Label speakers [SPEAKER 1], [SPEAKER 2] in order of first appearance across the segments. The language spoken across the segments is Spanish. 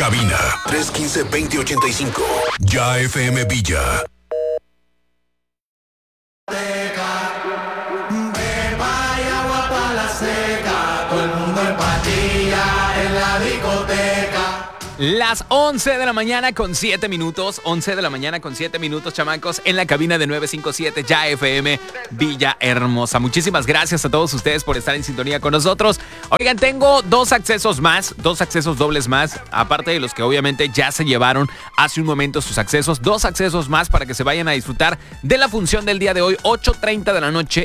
[SPEAKER 1] Cabina 315-2085. Ya FM Villa.
[SPEAKER 2] Las 11 de la mañana con 7 minutos. 11 de la mañana con 7 minutos, chamacos, en la cabina de 957 Ya FM Villahermosa. Muchísimas gracias a todos ustedes por estar en sintonía con nosotros. Oigan, tengo dos accesos dobles más, aparte de los que obviamente ya se llevaron hace un momento sus accesos. Dos accesos más para que se vayan a disfrutar de la función del día de hoy, 8:30 de la noche,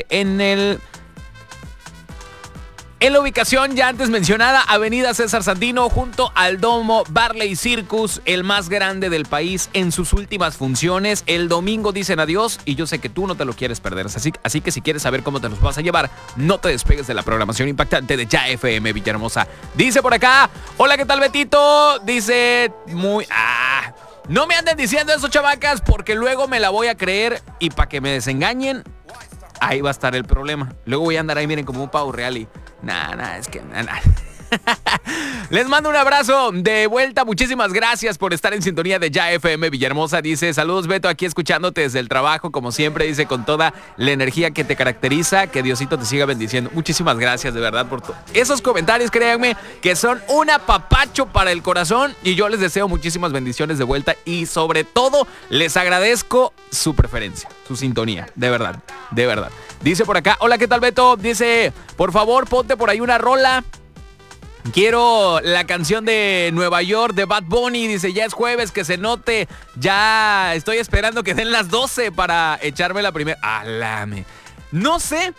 [SPEAKER 2] en la ubicación ya antes mencionada, Avenida César Sandino, junto al Domo Barley Circus, el más grande del país, en sus últimas funciones. El domingo dicen adiós y yo sé que tú no te lo quieres perder. Así que si quieres saber cómo te los vas a llevar, no te despegues de la programación impactante de Ya FM Villahermosa. Dice por acá, hola, ¿qué tal, Betito? Dice no me anden diciendo eso, chavacas, porque luego me la voy a creer y para que me desengañen, ahí va a estar el problema. Luego voy a andar ahí, miren, como un pavo real y... es que... Les mando un abrazo de vuelta. Muchísimas gracias por estar en sintonía de Ya FM Villahermosa. Dice, saludos, Beto, aquí escuchándote desde el trabajo, como siempre. Dice, con toda la energía que te caracteriza, que Diosito te siga bendiciendo. Muchísimas gracias, de verdad, por esos comentarios. Créanme que son un apapacho para el corazón. Y yo les deseo muchísimas bendiciones de vuelta. Y sobre todo, les agradezco su preferencia, su sintonía. De verdad, de verdad. Dice por acá, hola, ¿qué tal, Beto? Dice, por favor, ponte por ahí una rola. Quiero la canción de Nueva York de Bad Bunny. Dice, ya es jueves, que se note. Ya estoy esperando que den las 12 para echarme la primera. ¡Alame! No sé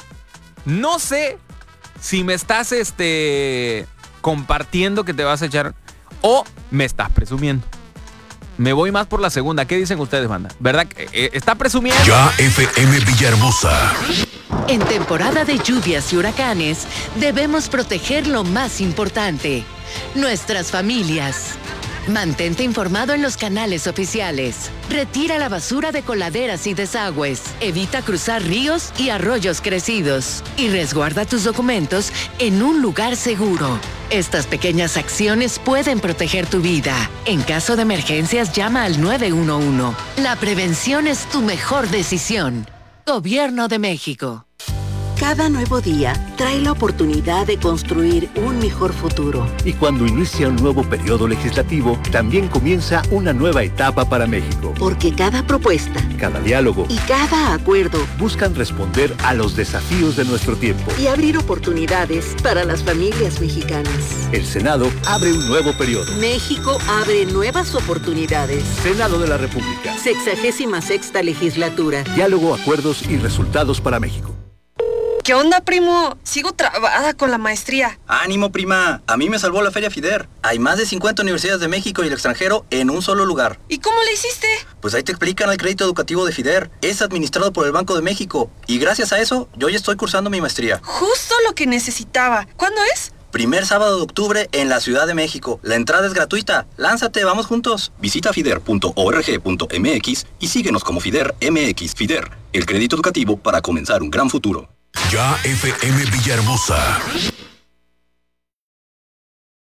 [SPEAKER 2] si me estás compartiendo que te vas a echar o me estás presumiendo. Me voy más por la segunda. ¿Qué dicen ustedes, banda? ¿Verdad? ¿Está presumiendo?
[SPEAKER 1] Ya FM Villahermosa.
[SPEAKER 3] En temporada de lluvias y huracanes, debemos proteger lo más importante, nuestras familias. Mantente informado en los canales oficiales. Retira la basura de coladeras y desagües. Evita cruzar ríos y arroyos crecidos. Y resguarda tus documentos en un lugar seguro. Estas pequeñas acciones pueden proteger tu vida. En caso de emergencias, llama al 911. La prevención es tu mejor decisión. Gobierno de México.
[SPEAKER 4] Cada nuevo día trae la oportunidad de construir un mejor futuro.
[SPEAKER 5] Y cuando inicia un nuevo periodo legislativo, también comienza una nueva etapa para México.
[SPEAKER 4] Porque cada propuesta,
[SPEAKER 5] cada diálogo
[SPEAKER 4] y cada acuerdo
[SPEAKER 5] buscan responder a los desafíos de nuestro tiempo
[SPEAKER 4] y abrir oportunidades para las familias mexicanas.
[SPEAKER 5] El Senado abre un nuevo periodo.
[SPEAKER 4] México abre nuevas oportunidades.
[SPEAKER 5] Senado de la República.
[SPEAKER 4] 66ª legislatura.
[SPEAKER 5] Diálogo, acuerdos y resultados para México.
[SPEAKER 6] ¿Qué onda, primo? Sigo trabada con la maestría.
[SPEAKER 7] ¡Ánimo, prima! A mí me salvó la Feria FIDER. Hay más de 50 universidades de México y el extranjero en un solo lugar.
[SPEAKER 6] ¿Y cómo le hiciste?
[SPEAKER 7] Pues ahí te explican el crédito educativo de FIDER. Es administrado por el Banco de México. Y gracias a eso, yo ya estoy cursando mi maestría.
[SPEAKER 6] Justo lo que necesitaba. ¿Cuándo es?
[SPEAKER 7] Primer sábado de octubre en la Ciudad de México. La entrada es gratuita. Lánzate, vamos juntos. Visita fider.org.mx y síguenos como FIDER MX. FIDER, el crédito educativo para comenzar un gran futuro.
[SPEAKER 1] Ya FM Villahermosa.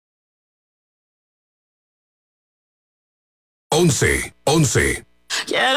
[SPEAKER 1] 11.